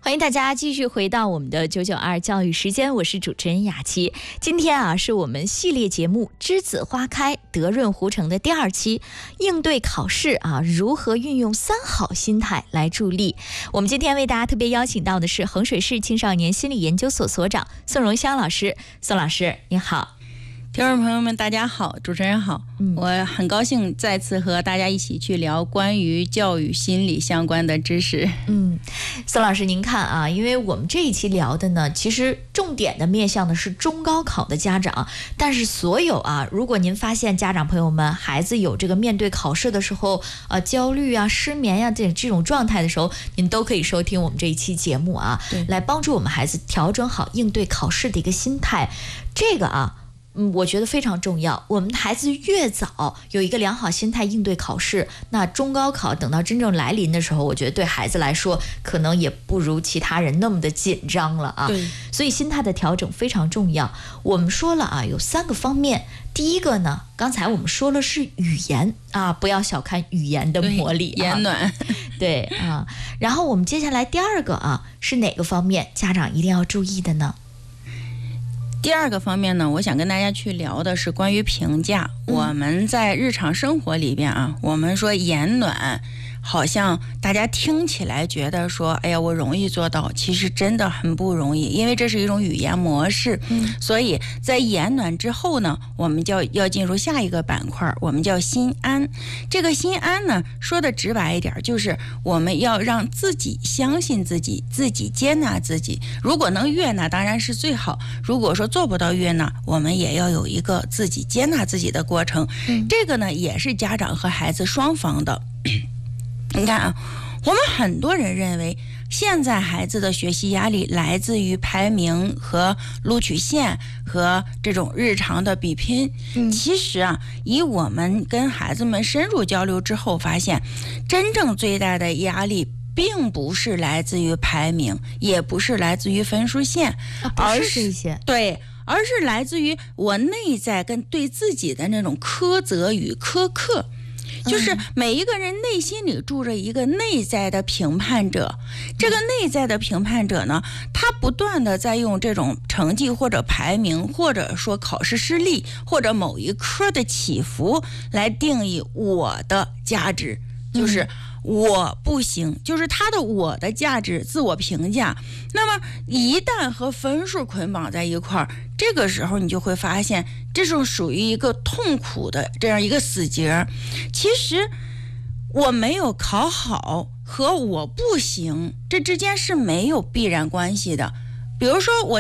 欢迎大家继续回到我们的992教育时间，我是主持人雅琪。今天是我们系列节目栀子花开德润湖城的第2期，应对考试如何运用3好心态来助力。我们今天为大家特别邀请到的是衡水市青少年心理研究所所长宋荣香老师。宋老师您好。 听众朋友们大家好，主持人好。我很高兴再次和大家一起去聊关于教育心理相关的知识。 宋老师您看因为我们这一期聊的呢，其实重点的面向的是中高考的家长，但是所有如果您发现家长朋友们孩子有这个面对考试的时候焦虑失眠这种状态的时候，您都可以收听我们这一期节目来帮助我们孩子调整好应对考试的一个心态。这个我觉得非常重要。我们孩子越早有一个良好心态应对考试，那中高考等到真正来临的时候，我觉得对孩子来说可能也不如其他人那么的紧张了对， 所以心态的调整非常重要。我们说了有3个方面。第一个呢，刚才我们说了是语言不要小看语言的魔力言暖对然后我们接下来第2个是哪个方面家长一定要注意的呢？ 第2个方面呢，我想跟大家去聊的是关于评价。我们在日常生活里边我们说言暖，好像大家听起来觉得说哎呀我容易做到，其实真的很不容易，因为这是一种语言模式。所以在言暖之后呢，我们要进入下一个板块，我们叫心安。这个心安呢，说的直白一点，就是我们要让自己相信自己，自己接纳自己。如果能悦纳当然是最好，如果说做不到悦纳，我们也要有一个自己接纳自己的过程。这个呢也是家长和孩子双方的。你看我们很多人认为现在孩子的学习压力来自于排名和录取线和这种日常的比拼。其实以我们跟孩子们深入交流之后发现，真正最大的压力并不是来自于排名，也不是来自于分数线， 而是这些。 对，而是来自于我内在跟对自己的那种苛责与苛刻。就是每一个人内心里住着一个内在的评判者，这个内在的评判者呢，他不断的在用这种成绩或者排名，或者说考试失利，或者某一科的起伏来定义我的价值，就是我不行，就是他的我的价值自我评价。那么一旦和分数捆绑在一块儿，这个时候你就会发现这种属于一个痛苦的这样一个死结。其实我没有考好和我不行这之间是没有必然关系的。比如说我